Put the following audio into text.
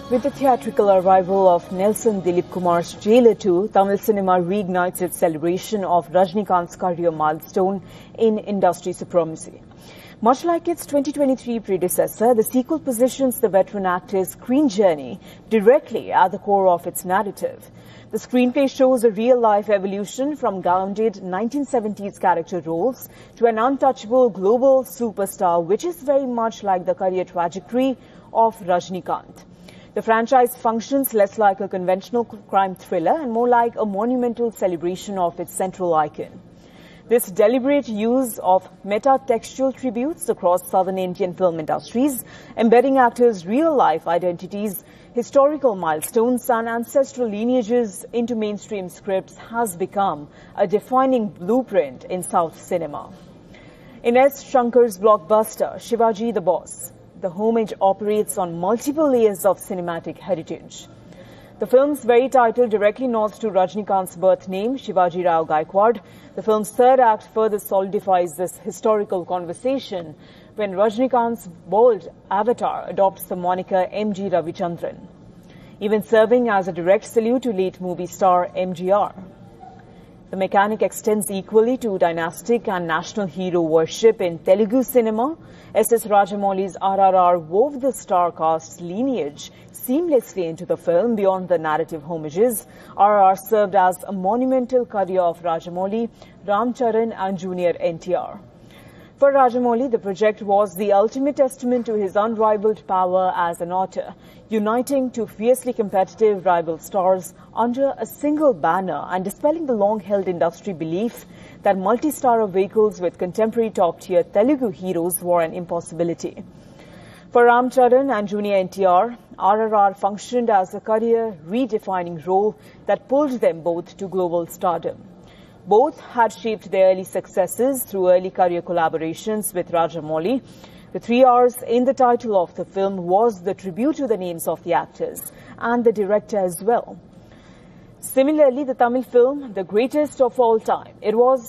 With the theatrical arrival of Nelson Dilip Kumar's Jailer 2, Tamil cinema reignites its celebration of Rajinikanth's career milestone in industry supremacy. Much like its 2023 predecessor, the sequel positions the veteran actor's screen journey directly at the core of its narrative. The screenplay shows a real-life evolution from grounded 1970s character roles to an untouchable global superstar, which is very much like the career trajectory of Rajinikanth. The franchise functions less like a conventional crime thriller and more like a monumental celebration of its central icon. This deliberate use of meta-textual tributes across southern Indian film industries, embedding actors' real-life identities, historical milestones and ancestral lineages into mainstream scripts has become a defining blueprint in South cinema. In S. Shankar's blockbuster, Shivaji the Boss, the homage operates on multiple layers of cinematic heritage. The film's very title directly nods to Rajinikanth's birth name, Shivaji Rao Gaikwad. The film's third act further solidifies this historical conversation when Rajinikanth's bold avatar adopts the moniker M.G. Ravichandran, even serving as a direct salute to late movie star MGR. The mechanic extends equally to dynastic and national hero worship in Telugu cinema. S.S. Rajamouli's RRR wove the star cast's lineage seamlessly into the film beyond the narrative homages. RRR served as a monumental career of Rajamouli, Ram Charan and Junior NTR. For Rajamouli, the project was the ultimate testament to his unrivaled power as an author, uniting two fiercely competitive rival stars under a single banner and dispelling the long-held industry belief that multi-star vehicles with contemporary top-tier Telugu heroes were an impossibility. For Ram Charan and Junior NTR, RRR functioned as a career-redefining role that pulled them both to global stardom. Both had shaped their early successes through early career collaborations with Rajamouli. The 3 R's in the title of the film was the tribute to the names of the actors and the director as well. Similarly, the Tamil film, the greatest of all time, it was